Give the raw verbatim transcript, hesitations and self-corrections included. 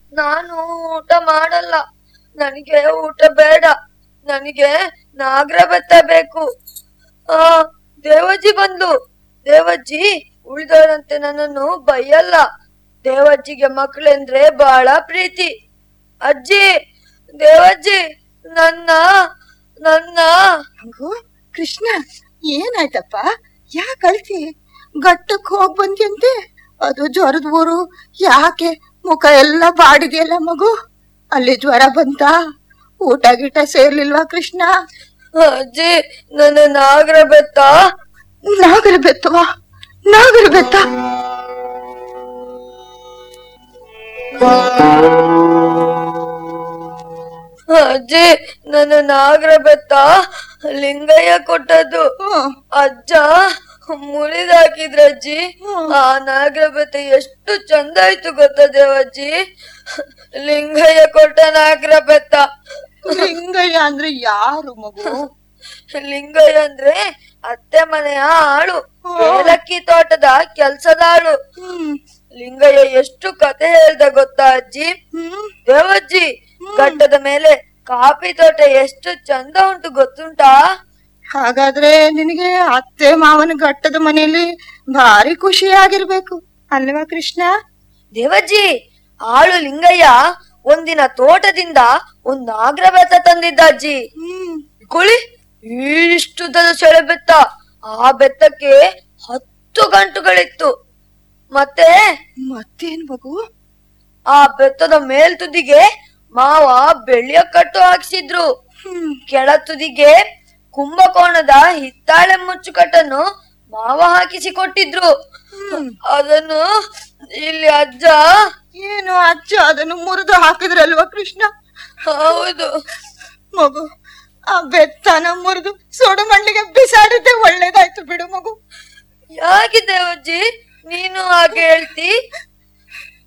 ನಾನು ಊಟ ಮಾಡಲ್ಲ. ನನಗೆ ಊಟ ಬೇಡ. ನನಗೆ ನಾಗರ ಬೆತ್ತ ಬೇಕು. ಆ ದೇವಜ್ಜಿ ಬಂದ್ಲು. ದೇವಜ್ಜಿ ಉಳಿದವರಂತೆ ನನ್ನನ್ನು ಬೈಯಲ್ಲ. ದೇವಜ್ಜಿಗೆ ಮಕ್ಕಳೆಂದ್ರೆ ಬಹಳ ಪ್ರೀತಿ. ಅಜ್ಜಿ, ದೇವಜ್ಜಿ, ನನ್ನ ನನ್ನ ಹಂಗು ಕೃಷ್ಣ, ಏನಾಯ್ತಪ್ಪ? ಯಾಕೆ ಅಳ್ತಿ? ಗಟ್ಟಕ್ ಹೋಗ್ ಬಂದ್ಯಂತೆ? ಅದು ಜ್ವರದ ಊರು. ಯಾಕೆ ಮುಖ ಎಲ್ಲ ಬಾಡಿದೆಯಲ್ಲ ಮಗು? ಅಲ್ಲಿ ಜ್ವರ ಬಂತ? ಊಟ ಗೀಟ ಸೇರ್ಲಿಲ್ವಾ ಕೃಷ್ಣ? ಅಜ್ಜಿ, ನನ್ನ ನಾಗರ ಬೆತ್ತ. ನಾಗರ ಬೆತ್ತವಾ? ನಾಗರ ಬೆತ್ತ? ಅಜ್ಜಿ, ನನ್ನ ನಾಗರ ಬೆತ್ತ ಲಿಂಗಯ್ಯ ಕೊಟ್ಟದ್ದು. ಅಜ್ಜ ಮುಳಿದಾಕಿದ್ರ ಅಜ್ಜಿ. ಆ ನಾಗರ ಬೆತ್ತ ಎಷ್ಟು ಚಂದ ಆಯ್ತು ಗೊತ್ತಾ ದೇವಜ್ಜಿ? ಲಿಂಗಯ್ಯ ಕೊಟ್ಟ ನಾಗರ ಬೆತ್ತ. ಲಿಂಗಯ್ಯ ಅಂದ್ರೆ ಯಾರು ಮಗು? ಲಿಂಗಯ್ಯ ಅಂದ್ರೆ ಅತ್ತೆ ಮನೆಯ ಆಳು, ಏಲಕ್ಕಿ ತೋಟದ ಕೆಲ್ಸದಾಳು. ಲಿಂಗಯ್ಯ ಎಷ್ಟು ಕತೆ ಹೇಳ್ದ ಗೊತ್ತಾ ಅಜ್ಜಿ? ದೇವಜ್ಜಿ, ಘಟ್ಟದ ಮೇಲೆ ಕಾಫಿ ತೋಟ ಎಷ್ಟು ಚಂದ ಉಂಟು ಗೊತ್ತುಂಟಾ? ಹಾಗಾದ್ರೆ ನಿನಗೆ ಅತ್ತೆ ಮಾವನ ಘಟ್ಟದ ಮನೆಯಲ್ಲಿ ಭಾರಿ ಖುಷಿಯಾಗಿರ್ಬೇಕು ಅಲ್ವಾ ಕೃಷ್ಣ? ದೇವಜ್ಜಿ, ಆಳು ಲಿಂಗಯ್ಯ ಒಂದಿನ ತೋಟದಿಂದ ಒಂದ್ ನಾಗರ ಬೆತ್ತ ತಂದಿದ್ದ ಅಜ್ಜಿ. ಕುಳಿ ಇಷ್ಟುದ್ದದ ಸೆಳೆ ಬೆತ್ತ. ಆ ಬೆತ್ತಕ್ಕೆ ಹತ್ತು ಗಂಟುಗಳಿತ್ತು. ಮತ್ತೆ ಮತ್ತೇನ್ ಮಗು? ಆ ಬೆತ್ತದ ಮೇಲ್ ತುದಿಗೆ ಮಾವ ಬೆಳ್ಳಿಯ ಕಟ್ಟು ಹಾಕಿಸಿದ್ರು. ಕೆಳ ತುದಿಗೆ ಕುಂಭಕೋಣದ ಹಿತ್ತಾಳೆ ಮುಚ್ಚುಕಟ್ಟನ್ನು ಮಾವ ಹಾಕಿಸಿ ಕೊಟ್ಟಿದ್ರು. ಅದನ್ನು ಇಲ್ಲಿ ಅಜ್ಜ ಏನು ಅಜ್ಜ ಅದನ್ನು ಮುರಿದು ಹಾಕಿದ್ರಲ್ವಾ ಕೃಷ್ಣ? ಹೌದು ಮಗು, ಆ ಬೆತ್ತನ ಮುರಿದು ಸುಡು ಮಣ್ಣಿಗೆ ಬಿಸಾಡಿದ್ದೆ ಒಳ್ಳೇದಾಯ್ತು ಬಿಡು ಮಗು. ಯಾಕೆ ದೇವಜ್ಜಿ ನೀನು ಹಾಗೆ ಹೇಳ್ತಿ?